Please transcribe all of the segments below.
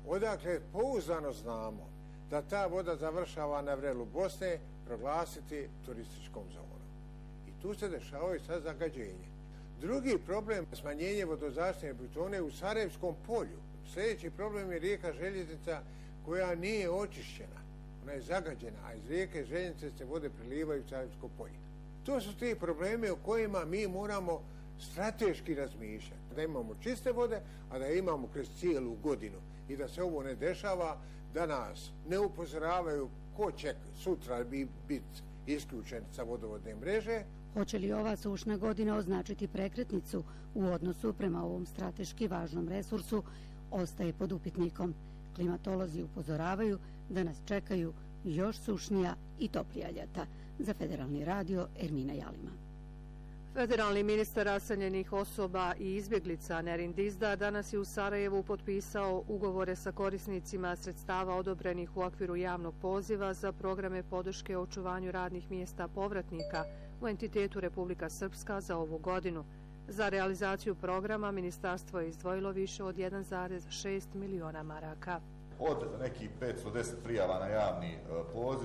odakle pouzdano znamo da ta voda završava na vrelu Bosne, proglasiti turističkom zonom. I tu se dešavaju sad zagađenje. Drugi problem je smanjenje vodozaštitne betone u Sarajevskom polju. Sljedeći problem je rijeka Željeznica koja nije očišćena. Ona je zagađena, a iz rijeke Željeznice se vode prilivaju u Sarajevsko polje. To su ti problemi o kojima mi moramo strateški razmišljati. Da imamo čiste vode, a da imamo kroz cijelu godinu. I da se ovo ne dešava, da nas ne upozoravaju ko će sutra biti isključen sa vodovodne mreže. Hoće li ova sušna godina označiti prekretnicu u odnosu prema ovom strateški važnom resursu, ostaje pod upitnikom. Klimatolozi upozoravaju da nas čekaju još sušnija i toplija ljeta. Za Federalni radio, Ermina Jalima. Federalni ministar raseljenih osoba i izbjeglica Nerin Dizdar danas je u Sarajevu potpisao ugovore sa korisnicima sredstava odobrenih u okviru javnog poziva za programe podrške očuvanju radnih mjesta povratnika u entitetu Republika Srpska za ovu godinu. Za realizaciju programa ministarstvo je izdvojilo više od 1,6 miliona maraka. Od nekih 510 prijava na javni poziv,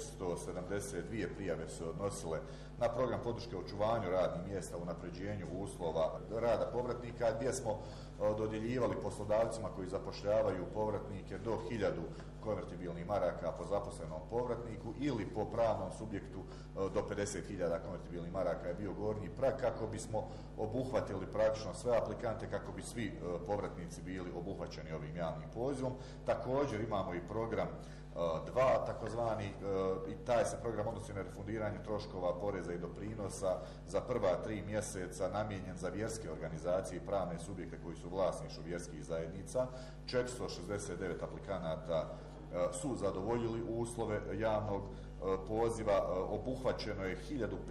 472 prijave su odnosile na program podrške očuvanju radnih mjesta, unapređenju uslova rada povratnika, gdje smo dodjeljivali poslodavcima koji zapošljavaju povratnike do 1000 konvertibilnih maraka po zaposlenom povratniku ili po pravnom subjektu do 50.000 konvertibilnih maraka je bio gornji prag, kako bismo obuhvatili praktično sve aplikante, kako bi svi povratnici bili obuhvaćeni ovim javnim pozivom. Također imamo i program 2, takozvani, i taj se program odnosi na refundiranje troškova poreza i doprinosa za prva 3 mjeseca, namijenjen za vjerske organizacije i pravne subjekte koji su vlasništvo vjerskih zajednica. 469 aplikanata su zadovoljili uslove javnog poziva, obuhvaćeno je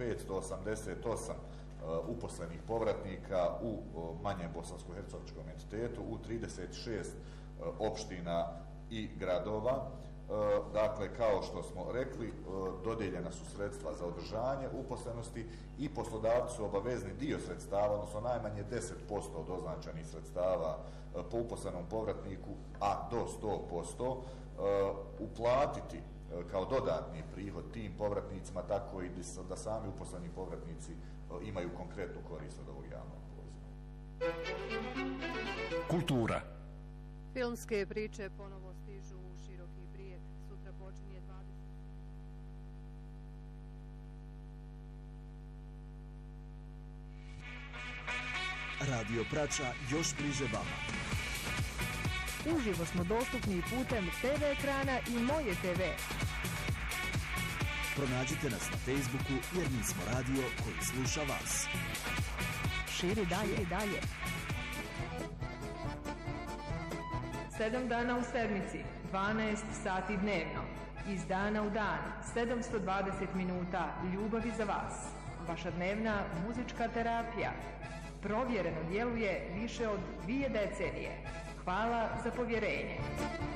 1588 uposlenih povratnika u manjem bosansko-hercegovačkom entitetu, u 36 opština i gradova. Dakle, kao što smo rekli, dodijeljena su sredstva za održanje uposlenosti i poslodavci su obavezni dio sredstava, odnosno najmanje 10% od označenih sredstava po uposlenom povratniku, a do 100% uplatiti kao dodatni prihod tim povratnicima, tako i da sami uposleni povratnici imaju konkretnu korist od ovog javnog poziva. Kultura. Filmske priče ponovo stižu u Široki Brijeg. Sutra počinje 20. Radio Prača još bliže vama. Uživo smo dostupni putem TV ekrana i Moje TV. Pronađite nas na Facebooku jer mi smo radio koji sluša vas. Širi dalje. 7 dana u sedmici, 12 sati dnevno. Iz dana u dan, 720 minuta ljubavi za vas. Vaša dnevna muzička terapija. Provjereno djeluje više od 2 decenije. Hvala za povjerenje.